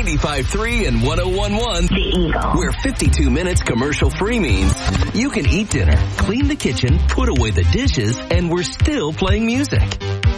95.3 and 101.1 The Eagle. Where 52 minutes commercial free means you can eat dinner, clean the kitchen, put away the dishes, and we're still playing music.